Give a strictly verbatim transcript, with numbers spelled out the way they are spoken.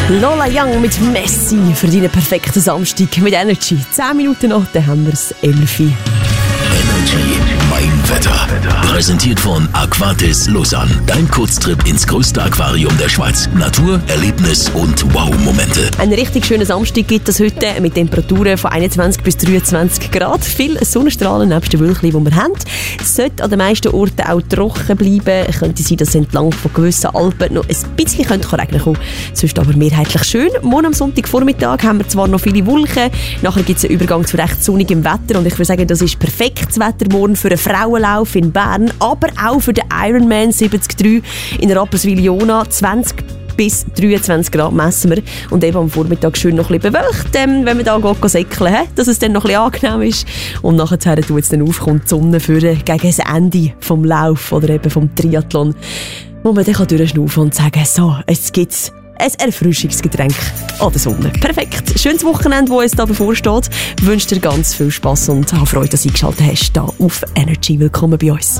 Lola Young mit Messi für deinen perfekten Samstag mit Energy. Zehn Minuten nach, dann haben wir es elf. Energy, mein Wetter. Präsentiert von Aquatis Lausanne. Dein Kurztrip ins größte Aquarium der Schweiz. Natur, Erlebnis und Wow-Momente. Einen richtig schönen Samstag gibt es heute mit Temperaturen von einundzwanzig bis dreiundzwanzig Grad. Viel Sonnenstrahlen nebst den Wölkchen, die wir haben. Es sollte an den meisten Orten auch trocken bleiben. Es könnte sein, dass es entlang von gewissen Alpen noch ein bisschen regnen kommen. Sonst aber mehrheitlich schön. Morgen am Sonntagvormittag haben wir zwar noch viele Wolken. Nachher gibt es einen Übergang zu recht sonnigem Wetter. Und ich würde sagen, das ist perfektes Wetter morgen für einen Frauenlauf in Bern, aber auch für den Ironman siebzig Komma drei in Rapperswil-Jona. zwanzig bis dreiundzwanzig Grad messen wir. Und eben am Vormittag schön noch ein bisschen bewölkt, ähm, wenn man da geht, säckeln, he? Dass es dann noch ein bisschen angenehm ist. Und nachher tut es dann auf, kommt die Sonne für, gegen das Ende vom Lauf oder eben vom Triathlon, wo man dann durchschnaufen kann und sagen, so, jetzt gibt's ein Erfrischungsgetränk an der Sonne. Perfekt. Schönes Wochenende, das uns da bevorsteht. Ich wünsche dir ganz viel Spass und habe Freude, dass du eingeschaltet hast hier auf Energy. Willkommen bei uns.